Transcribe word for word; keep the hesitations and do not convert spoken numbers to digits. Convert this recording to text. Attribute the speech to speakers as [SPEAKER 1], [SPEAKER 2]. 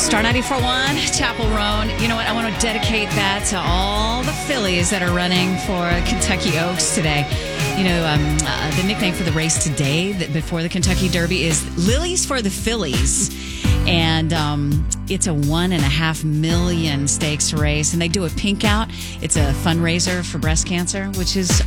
[SPEAKER 1] Star ninety-four point one, Chapel Roan. You know what? I want to dedicate that to all the fillies that are running for Kentucky Oaks today. You know, um, uh, the nickname for the race today, that before the Kentucky Derby, is Lilies for the Fillies. And um, it's a one and a half million stakes race. And they do a pink out. It's a fundraiser for breast cancer, which is